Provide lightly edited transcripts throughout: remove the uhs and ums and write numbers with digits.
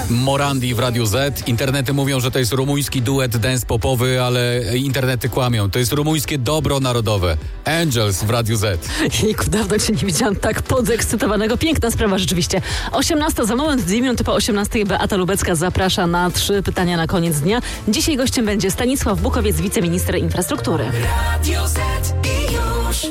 Morandi w Radiu Z. Internety mówią, że to jest rumuński duet dance popowy, ale internety kłamią. To jest rumuńskie dobro narodowe. Angels w Radiu Z. Jejku, dawno cię nie widziałam tak podekscytowanego. Piękna sprawa rzeczywiście. 18 za moment, 2 minuty po 18 Beata Lubecka zaprasza na 3 pytania na koniec dnia. Dzisiaj gościem będzie Stanisław Bukowiec, wiceminister infrastruktury. Radio Z i już.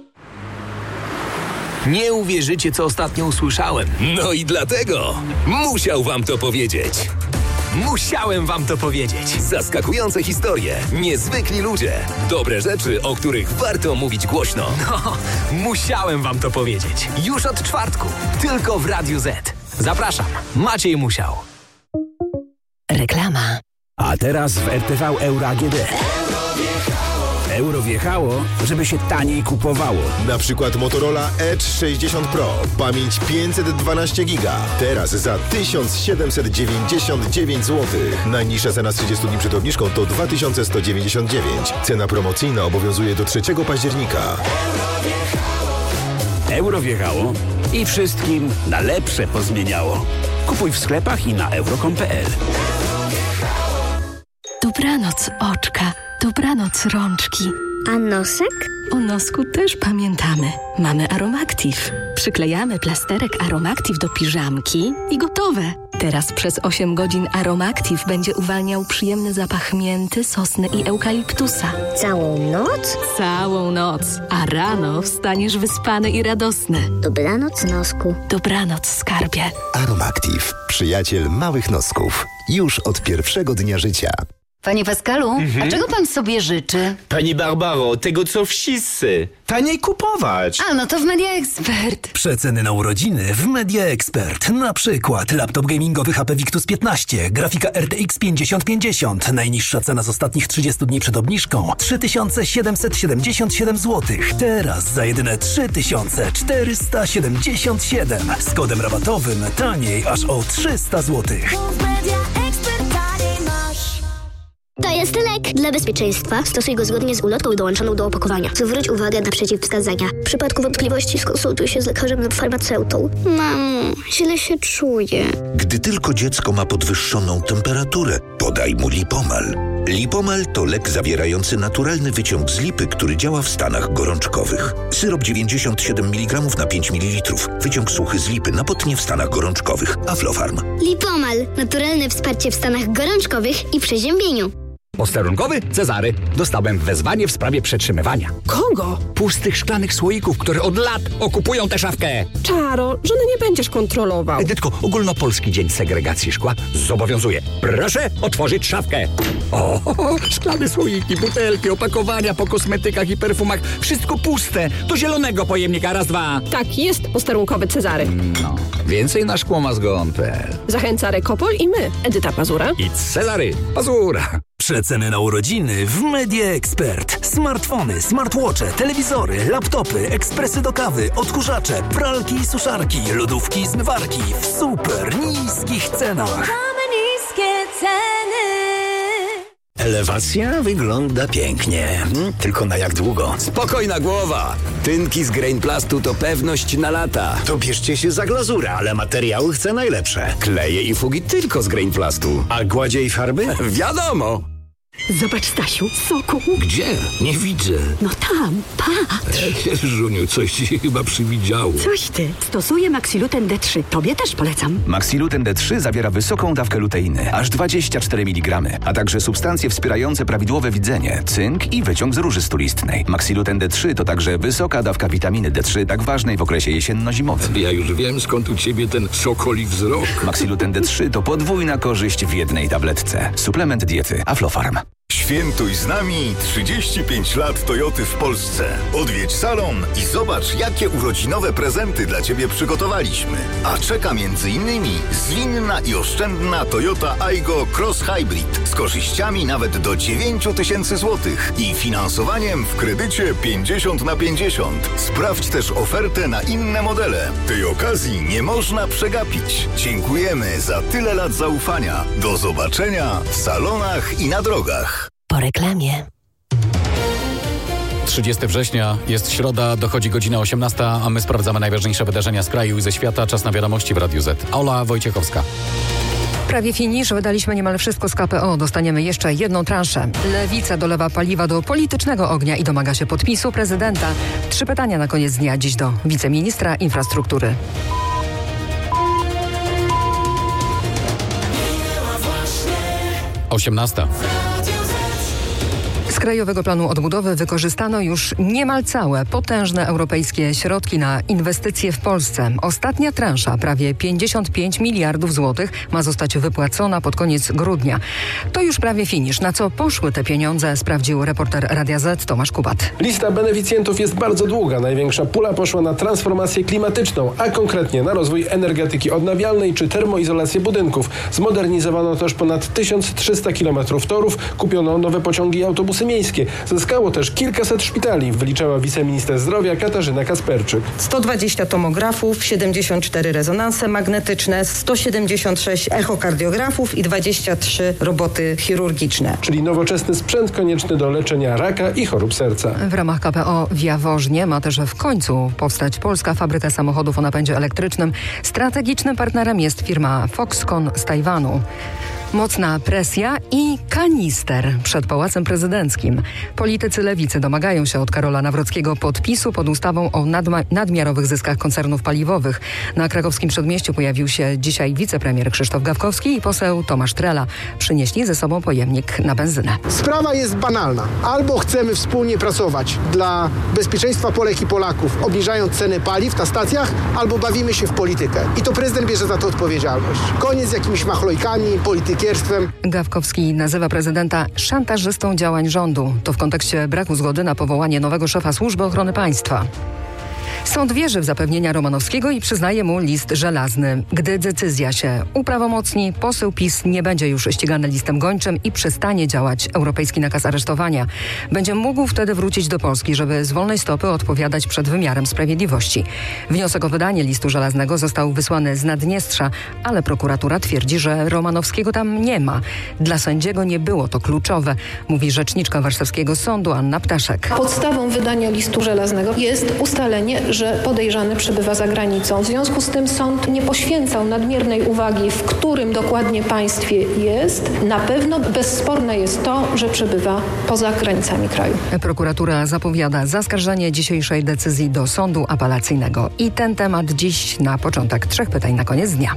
Nie uwierzycie, co ostatnio usłyszałem. No i dlatego musiał wam to powiedzieć. Musiałem wam to powiedzieć. Zaskakujące historie, niezwykli ludzie, dobre rzeczy, o których warto mówić głośno. No, musiałem wam to powiedzieć. Już od czwartku, tylko w Radiu Z. Zapraszam, Maciej Musiał. Reklama. A teraz w RTV Euro AGD. Euro wjechało, żeby się taniej kupowało. Na przykład Motorola Edge 60 Pro. Pamięć 512 giga. Teraz za 1799 zł. Najniższa cena z 30 dni przed obniżką to 2199. Cena promocyjna obowiązuje do 3 października. Euro wjechało i wszystkim na lepsze pozmieniało. Kupuj w sklepach i na euro.com.pl. Dobranoc oczka, dobranoc rączki. A nosek? O nosku też pamiętamy. Mamy Aromactive. Przyklejamy plasterek Aromactive do piżamki i gotowe. Teraz przez 8 godzin Aromactive będzie uwalniał przyjemny zapach mięty, sosny i eukaliptusa. Całą noc? Całą noc. A rano wstaniesz wyspany i radosny. Dobranoc, nosku. Dobranoc, skarbie. Aromactive. Przyjaciel małych nosków. Już od pierwszego dnia życia. Panie Pascalu, a czego pan sobie życzy? Pani Barbaro, tego co wszyscy. Taniej kupować. A, no to w Media Expert. Przeceny na urodziny w Media Expert. Na przykład laptop gamingowy HP Victus 15, grafika RTX 5050. Najniższa cena z ostatnich 30 dni przed obniżką 3777 zł. Teraz za jedyne 3477. Z kodem rabatowym taniej aż o 300 zł. To jest lek. Dla bezpieczeństwa stosuj go zgodnie z ulotką dołączoną do opakowania. Zwróć uwagę na przeciwwskazania. W przypadku wątpliwości skonsultuj się z lekarzem lub farmaceutą. Mamo, źle się czuję. Gdy tylko dziecko ma podwyższoną temperaturę, podaj mu Lipomal. Lipomal to lek zawierający naturalny wyciąg z lipy, który działa w stanach gorączkowych. Syrop 97 mg na 5 ml. Wyciąg suchy z lipy na potnie w stanach gorączkowych. Aflofarm. Lipomal. Naturalne wsparcie w stanach gorączkowych i przeziębieniu. Posterunkowy Cezary. Dostałem wezwanie w sprawie przetrzymywania. Kogo? Pustych szklanych słoików, które od lat okupują tę szafkę. Czaro, żony nie będziesz kontrolował. Edytko, ogólnopolski dzień segregacji szkła zobowiązuje. Proszę otworzyć szafkę. O, szklane słoiki, butelki, opakowania po kosmetykach i perfumach. Wszystko puste. Do zielonego pojemnika. Raz, dwa. Tak, jest posterunkowy Cezary. No, więcej na szkłomazgon.pl. Zachęca Rekopol i my, Edyta Pazura I Cezary Pazura. Przeceny na urodziny w Media Expert. Smartfony, smartwatche, telewizory, laptopy, ekspresy do kawy, odkurzacze, pralki i suszarki, lodówki i zmywarki w super niskich cenach. Mamy niskie ceny. Elewacja wygląda pięknie. Tylko na jak długo? Spokojna głowa. Tynki z Grainplastu to pewność na lata. To bierzcie się za glazurę, ale materiały chcę najlepsze. Kleje i fugi tylko z Grainplastu. A gładzie i farby? Wiadomo. Zobacz, Stasiu, soku. Gdzie? Nie widzę. No tam, patrz. Żuniu, coś ci się chyba przywidziało. Coś ty. Stosuję Maxiluten D3. Tobie też polecam. Maxiluten D3 zawiera wysoką dawkę luteiny, aż 24 mg, a także substancje wspierające prawidłowe widzenie, cynk i wyciąg z róży stulistnej. Maxiluten D3 to także wysoka dawka witaminy D3, tak ważnej w okresie jesienno-zimowym. Ja już wiem, skąd u ciebie ten sokoli wzrok. Maxiluten D3 to podwójna korzyść w jednej tabletce. Suplement diety Aflofarm. Świętuj z nami 35 lat Toyoty w Polsce. Odwiedź salon i zobacz, jakie urodzinowe prezenty dla Ciebie przygotowaliśmy. A czeka m.in. zwinna i oszczędna Toyota Aygo Cross Hybrid z korzyściami nawet do 9000 zł i finansowaniem w kredycie 50/50. Sprawdź też ofertę na inne modele. Tej okazji nie można przegapić. Dziękujemy za tyle lat zaufania. Do zobaczenia w salonach i na drogach. Po reklamie. 30 września, jest środa, dochodzi godzina 18, a my sprawdzamy najważniejsze wydarzenia z kraju i ze świata. Czas na wiadomości w Radiu Z. Ola Wojciechowska. Prawie finisz, wydaliśmy niemal wszystko z KPO. Dostaniemy jeszcze jedną transzę. Lewica dolewa paliwa do politycznego ognia i domaga się podpisu prezydenta. 3 pytania na koniec dnia dziś do wiceministra infrastruktury. Osiemnasta. Z Krajowego Planu Odbudowy wykorzystano już niemal całe potężne europejskie środki na inwestycje w Polsce. Ostatnia transza, prawie 55 miliardów złotych, ma zostać wypłacona pod koniec grudnia. To już prawie finisz. Na co poszły te pieniądze, sprawdził reporter Radia Z Tomasz Kubat. Lista beneficjentów jest bardzo długa. Największa pula poszła na transformację klimatyczną, a konkretnie na rozwój energetyki odnawialnej czy termoizolację budynków. Zmodernizowano też ponad 1300 km torów, kupiono nowe pociągi i autobusy miejskie. Zyskało też kilkaset szpitali, wyliczała wiceminister zdrowia Katarzyna Kasperczyk. 120 tomografów, 74 rezonanse magnetyczne, 176 echokardiografów i 23 roboty chirurgiczne. Czyli nowoczesny sprzęt konieczny do leczenia raka i chorób serca. W ramach KPO w Jaworznie ma też w końcu powstać polska fabryka samochodów o napędzie elektrycznym. Strategicznym partnerem jest firma Foxconn z Tajwanu. Mocna presja i kanister przed Pałacem Prezydenckim. Politycy lewicy domagają się od Karola Nawrockiego podpisu pod ustawą o nadmiarowych zyskach koncernów paliwowych. Na krakowskim Przedmieściu pojawił się dzisiaj wicepremier Krzysztof Gawkowski i poseł Tomasz Trela. Przynieśli ze sobą pojemnik na benzynę. Sprawa jest banalna. Albo chcemy wspólnie pracować dla bezpieczeństwa Polek i Polaków, obniżając ceny paliw na stacjach, albo bawimy się w politykę. I to prezydent bierze za to odpowiedzialność. Koniec z jakimiś machlojkami, politykierstwem. Gawkowski nazywa prezydenta szantażystą działań rządu. To w kontekście braku zgody na powołanie nowego szefa Służby Ochrony Państwa. Sąd wierzy w zapewnienia Romanowskiego i przyznaje mu list żelazny. Gdy decyzja się uprawomocni, poseł PiS nie będzie już ścigany listem gończym i przestanie działać europejski nakaz aresztowania. Będzie mógł wtedy wrócić do Polski, żeby z wolnej stopy odpowiadać przed wymiarem sprawiedliwości. Wniosek o wydanie listu żelaznego został wysłany z Naddniestrza, ale prokuratura twierdzi, że Romanowskiego tam nie ma. Dla sędziego nie było to kluczowe, mówi rzeczniczka warszawskiego sądu Anna Ptaszek. Podstawą wydania listu żelaznego jest ustalenie, że podejrzany przebywa za granicą. W związku z tym sąd nie poświęcał nadmiernej uwagi, w którym dokładnie państwie jest. Na pewno bezsporne jest to, że przebywa poza granicami kraju. Prokuratura zapowiada zaskarżenie dzisiejszej decyzji do sądu apelacyjnego. I ten temat dziś na początek 3 pytań na koniec dnia.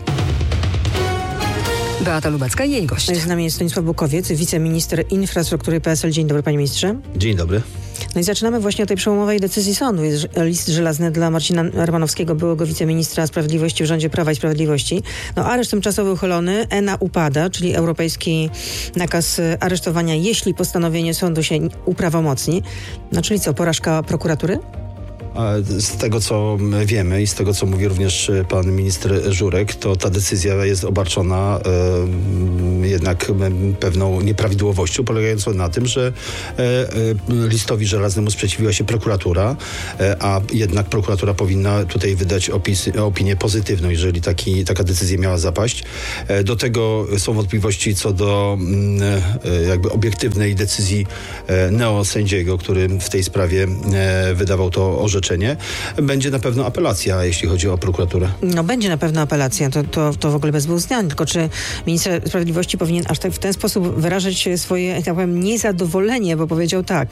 Beata Lubecka i jej gość. Z nami jest Stanisław Bukowiec, wiceminister infrastruktury PSL. Dzień dobry, panie ministrze. Dzień dobry. No i zaczynamy właśnie od tej przełomowej decyzji sądu. Jest list żelazny dla Marcina Romanowskiego, byłego wiceministra sprawiedliwości w rządzie Prawa i Sprawiedliwości. No areszt tymczasowy uchylony, ENA upada, czyli europejski nakaz aresztowania, jeśli postanowienie sądu się uprawomocni. No czyli co, porażka prokuratury? Z tego, co wiemy i z tego, co mówi również pan minister Żurek, to ta decyzja jest obarczona jednak pewną nieprawidłowością, polegającą na tym, że listowi żelaznemu sprzeciwiła się prokuratura, a jednak prokuratura powinna tutaj wydać opinię pozytywną, jeżeli taka decyzja miała zapaść. Do tego są wątpliwości co do jakby obiektywnej decyzji neosędziego, który w tej sprawie wydawał to orzeczenie. Będzie na pewno apelacja, jeśli chodzi o prokuraturę. No będzie na pewno apelacja, to w ogóle bez dwóch zdań, tylko czy minister sprawiedliwości powinien aż tak w ten sposób wyrażać swoje, tak powiem, niezadowolenie, bo powiedział tak...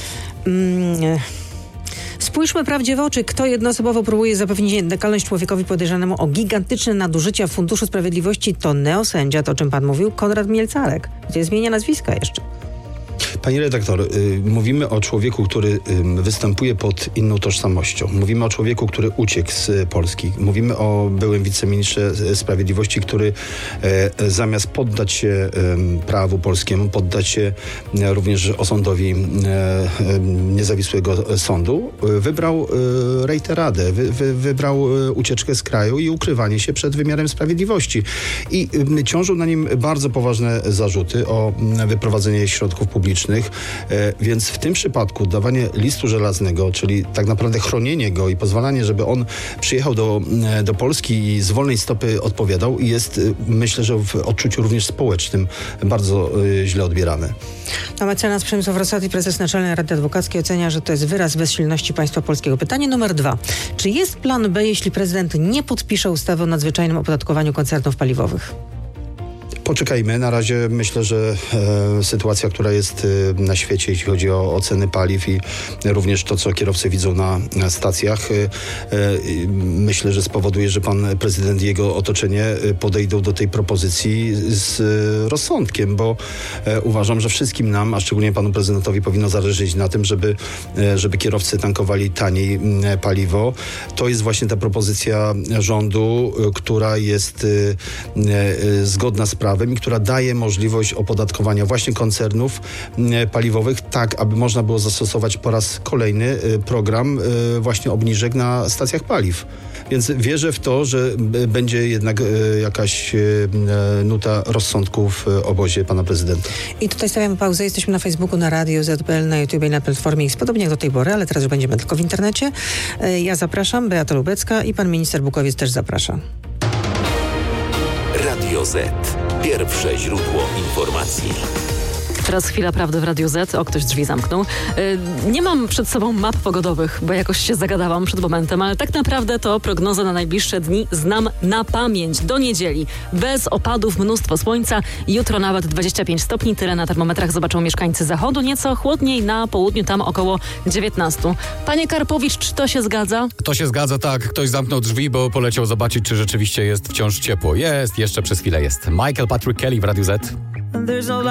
Spójrzmy prawdzie w oczy, kto jednoosobowo próbuje zapewnić nietykalność człowiekowi podejrzanemu o gigantyczne nadużycia w Funduszu Sprawiedliwości, to neosędzia, to o czym pan mówił, Konrad Mielcarek. Gdzie zmienia nazwiska jeszcze. Panie redaktor, mówimy o człowieku, który występuje pod inną tożsamością. Mówimy o człowieku, który uciekł z Polski. Mówimy o byłym wiceministrze sprawiedliwości, który zamiast poddać się prawu polskiemu, poddać się również osądowi niezawisłego sądu, wybrał rejteradę, wybrał ucieczkę z kraju i ukrywanie się przed wymiarem sprawiedliwości. I ciążą na nim bardzo poważne zarzuty o wyprowadzenie środków publicznych, więc w tym przypadku dawanie listu żelaznego, czyli tak naprawdę chronienie go i pozwalanie, żeby on przyjechał do Polski i z wolnej stopy odpowiadał, jest, myślę, że w odczuciu również społecznym bardzo źle odbierane. A mecenas Przemysław Rosati, prezes Naczelnej Rady Adwokackiej, ocenia, że to jest wyraz bezsilności państwa polskiego. Pytanie numer 2. Czy jest plan B, jeśli prezydent nie podpisze ustawy o nadzwyczajnym opodatkowaniu koncernów paliwowych? Poczekajmy. Na razie myślę, że sytuacja, która jest na świecie, jeśli chodzi o ceny paliw i również to, co kierowcy widzą na stacjach, myślę, że spowoduje, że pan prezydent i jego otoczenie podejdą do tej propozycji z rozsądkiem, bo uważam, że wszystkim nam, a szczególnie panu prezydentowi, powinno zależeć na tym, żeby kierowcy tankowali taniej paliwo. To jest właśnie ta propozycja rządu, która jest zgodna z prawem i która daje możliwość opodatkowania właśnie koncernów paliwowych, tak aby można było zastosować po raz kolejny program właśnie obniżek na stacjach paliw. Więc wierzę w to, że będzie jednak jakaś nuta rozsądku w obozie pana prezydenta. I tutaj stawiamy pauzę. Jesteśmy na Facebooku, na Radio ZPL, na YouTube i na platformie X, podobnie jak do tej pory, ale teraz już będziemy tylko w internecie. Ja zapraszam, Beata Lubecka i pan minister Bukowiec też zaprasza. Radio Z. Pierwsze źródło informacji. Teraz chwila prawdy w Radiu Z. O, ktoś drzwi zamknął. Nie mam przed sobą map pogodowych, bo jakoś się zagadałam przed momentem, ale tak naprawdę to prognozę na najbliższe dni znam na pamięć. Do niedzieli. Bez opadów, mnóstwo słońca. Jutro nawet 25 stopni. Tyle na termometrach zobaczą mieszkańcy zachodu. Nieco chłodniej na południu, tam około 19. Panie Karpowicz, czy to się zgadza? To się zgadza, tak. Ktoś zamknął drzwi, bo poleciał zobaczyć, czy rzeczywiście jest wciąż ciepło. Jest, jeszcze przez chwilę jest. Michael Patrick Kelly w Radiu Z.